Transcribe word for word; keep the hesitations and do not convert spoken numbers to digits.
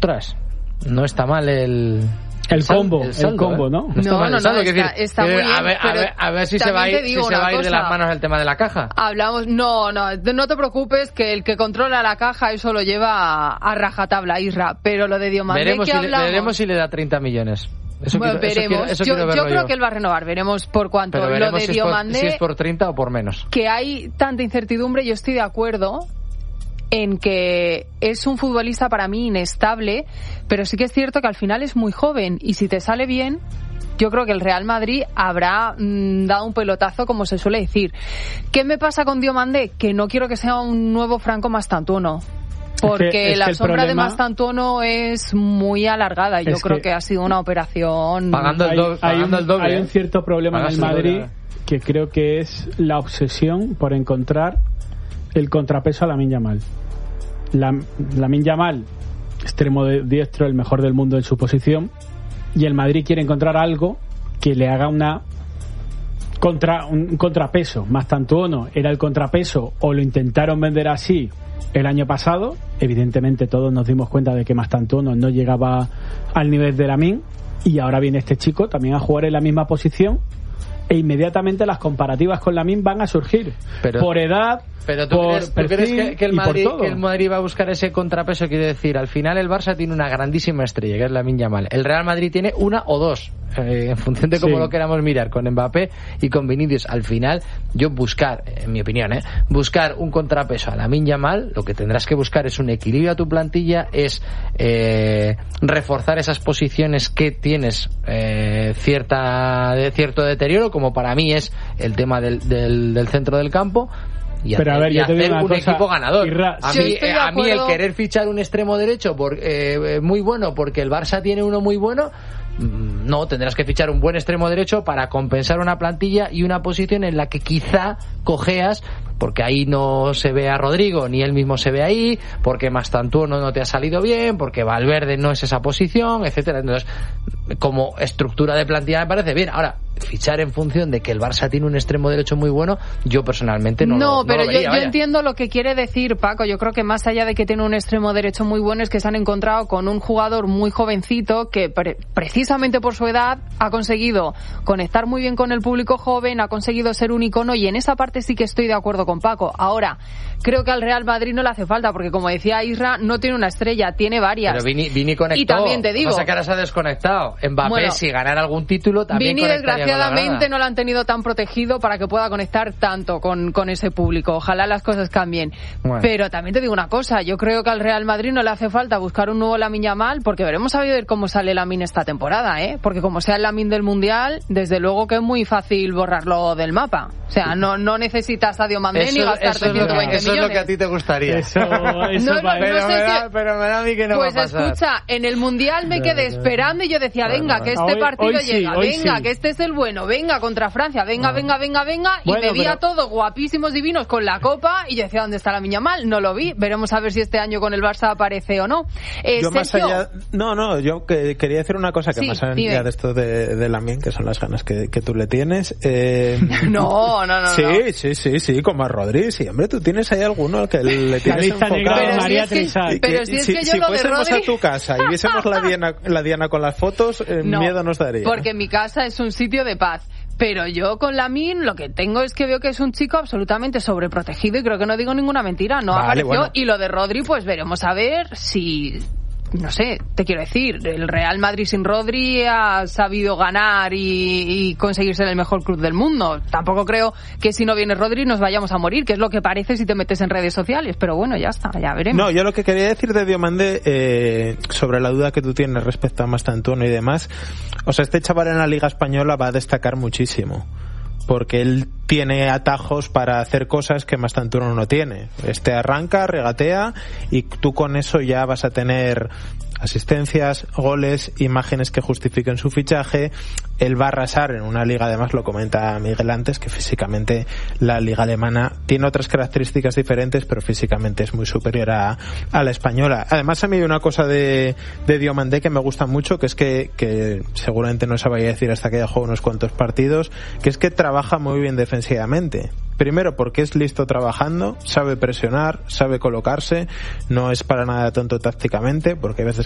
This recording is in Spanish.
ostras, no está mal el... El sal, combo, el, saldo, el combo, ¿eh? ¿no? No, está no, mal no, el saldo, no, está, decir, está muy bien, a ver, a ver, a ver si se va a ir, si se va a ir de las manos el tema de la caja. Hablamos, no, no, no te preocupes, que el que controla la caja eso lo lleva a, a rajatabla, Isra, pero lo de Diomandé veremos que si hablamos... Le, veremos si le da treinta millones. Eso bueno, quiero, veremos. Eso quiero, eso yo quiero yo creo yo. que él va a renovar, veremos por cuánto. Pero veremos lo de si, Diomandé, es por, si es por treinta o por menos. Que hay tanta incertidumbre, yo estoy de acuerdo en que es un futbolista para mí inestable, pero sí que es cierto que al final es muy joven y si te sale bien, yo creo que el Real Madrid habrá mmm, dado un pelotazo, como se suele decir. ¿Qué me pasa con Diomandé? Que no quiero que sea un nuevo Franco Mastantuono. Porque es que, es la sombra problema... de Mastantuono es muy alargada. Yo creo que... que ha sido una operación... Pagando el, do... hay, pagando hay un, el doble. Hay un cierto problema en el Madrid que creo que es la obsesión por encontrar el contrapeso a Lamine Yamal. La, Lamine Yamal, extremo de diestro, el mejor del mundo en su posición, y el Madrid quiere encontrar algo que le haga una contra un contrapeso. Mastantuono era el contrapeso, o lo intentaron vender así el año pasado. Evidentemente todos nos dimos cuenta de que Mastantuono no llegaba al nivel de Lamine, y ahora viene este chico también a jugar en la misma posición, e inmediatamente las comparativas con Lamine van a surgir, pero, por edad, pero ¿tú por crees, perfil, ¿tú crees que, que, el Madrid, que el Madrid va a buscar ese contrapeso? Quiere decir, al final el Barça tiene una grandísima estrella, que es Lamine Yamal. El Real Madrid tiene una o dos, eh, en función de cómo sí. lo queramos mirar, con Mbappé y con Vinicius. Al final, yo buscar, en mi opinión, eh, buscar un contrapeso a Lamine Yamal, lo que tendrás que buscar es un equilibrio a tu plantilla, es eh, reforzar esas posiciones que tienes eh, cierta de cierto deterioro, como para mí es el tema del, del, del centro del campo. Y pero hacer, a ver, yo te hacer digo una un cosa, equipo ganador. Irra, a sí, mí, eh, a mí el querer fichar un extremo derecho por, eh, muy bueno porque el Barça tiene uno muy bueno, no, tendrás que fichar un buen extremo derecho para compensar una plantilla y una posición en la que quizá cojeas, porque ahí no se ve a Rodrigo ni él mismo se ve ahí, porque Mastantuono no te ha salido bien, porque Valverde no es esa posición, etcétera. Entonces, como estructura de plantilla me parece bien. Ahora, fichar en función de que el Barça tiene un extremo derecho muy bueno, yo personalmente no, no lo, no pero lo vería, yo, yo entiendo lo que quiere decir Paco. Yo creo que más allá de que tiene un extremo derecho muy bueno, es que se han encontrado con un jugador muy jovencito que pre- precisamente por su edad ha conseguido conectar muy bien con el público joven, ha conseguido ser un icono, y en esa parte sí que estoy de acuerdo con Paco. Ahora, creo que al Real Madrid no le hace falta, porque como decía Isra, no tiene una estrella, tiene varias. Pero Vini, Vini conectó. Y también te digo, o sea, que ahora se ha desconectado. Mbappé, bueno, si ganara algún título, también Vini desgraciadamente no lo han tenido tan protegido para que pueda conectar tanto con, con ese público. Ojalá las cosas cambien. Bueno. Pero también te digo una cosa, yo creo que al Real Madrid no le hace falta buscar un nuevo Lamine Yamal, porque veremos a ver cómo sale Lamine esta temporada, ¿eh? Porque como sea el Lamine del Mundial, desde luego que es muy fácil borrarlo del mapa. O sea, no, no necesitas a Diomandé ni gastarte ciento veinte eso millones. Eso es lo que a ti te gustaría. Eso, eso no, no, pero, no me sé da, si... pero me da a mí que no pues va a pasar. Escucha, en el Mundial me quedé esperando y yo decía, venga, que este hoy, partido hoy sí, llega, venga, sí. que este es el bueno, venga, contra Francia, venga, venga, venga, venga, y bueno, me vi pero... a todos guapísimos, divinos, con la copa, y yo decía, ¿dónde está Lamine Yamal? No lo vi, veremos a ver si este año con el Barça aparece o no. Eh, yo más Sergio... allá, no, no, yo que, quería decir una cosa que sí, más allá dime. de esto de, de Lamine, que son las ganas que, que tú le tienes. Eh... no, no, no. Sí, no. sí, sí, sí, como a Rodri, sí, hombre, tú tienes ahí alguno que le tienes enfocado. Pero María si es que, pero si es si, que yo si lo de fuésemos Rodri... a tu casa y viésemos la Diana, la Diana con las fotos, eh, no, miedo nos daría. Porque mi casa es un sitio de paz. Pero yo con Lamine lo que tengo es que veo que es un chico absolutamente sobreprotegido, y creo que no digo ninguna mentira, no vale, apareció. Bueno. Y lo de Rodri, pues veremos a ver si... No sé, te quiero decir, el Real Madrid sin Rodri ha sabido ganar y, y conseguir ser el mejor club del mundo. Tampoco creo que si no viene Rodri nos vayamos a morir, que es lo que parece si te metes en redes sociales. Pero bueno, ya está, ya veremos. No, yo lo que quería decir de Diomandé, eh, sobre la duda que tú tienes respecto a Mastantuono y demás, o sea, este chaval en la Liga Española va a destacar muchísimo, porque él tiene atajos para hacer cosas que Mastantuono no tiene. Este arranca, regatea, y tú con eso ya vas a tener asistencias, goles, imágenes que justifiquen su fichaje. Él va a arrasar en una liga, además lo comenta Miguel antes, que físicamente la liga alemana tiene otras características diferentes, pero físicamente es muy superior a, a la española. Además, a mí hay una cosa de, de Diomandé que me gusta mucho, que es que, que seguramente no se vaya a decir hasta que haya jugado unos cuantos partidos, que es que trabaja muy bien defensivamente. Primero porque es listo trabajando, sabe presionar, sabe colocarse, no es para nada tonto tácticamente, porque a veces